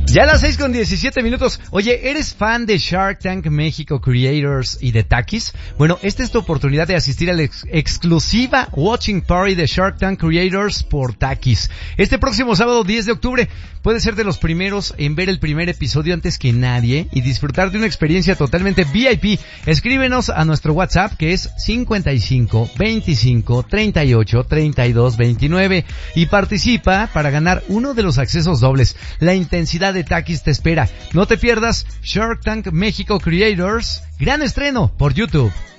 Ya a las 6:17. Oye, ¿eres fan de Shark Tank México Creators y de Takis? Bueno, esta es tu oportunidad de asistir a la exclusiva Watching Party de Shark Tank Creators por Takis. Este próximo sábado 10 de octubre puedes ser de los primeros en ver el primer episodio antes que nadie y disfrutar de una experiencia totalmente VIP. Escríbenos a nuestro WhatsApp que es 55 25 38 32 29 y participa para ganar uno de los accesos dobles. La intensidad de Takis te espera. No te pierdas Shark Tank México Creators. Gran estreno por YouTube.